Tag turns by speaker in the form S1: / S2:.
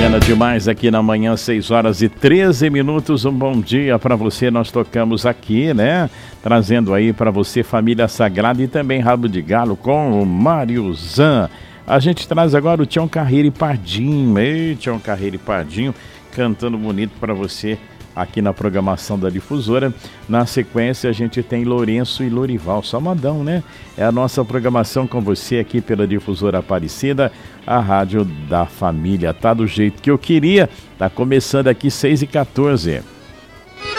S1: Bacana demais aqui na manhã, 6h13. Um bom dia para você. Nós tocamos aqui, né? Trazendo aí para você Família Sagrada e também Rabo de Galo com o Mário Zan. A gente traz agora o Tião Carreiro e Pardinho. Ei, Tião Carreiro e Pardinho cantando bonito para você aqui na programação da Difusora. Na sequência a gente tem Lourenço e Lorival, Salmadão, né? É a nossa programação com você aqui pela Difusora Aparecida, a rádio da família. Tá do jeito que eu queria. Tá começando aqui 6h14.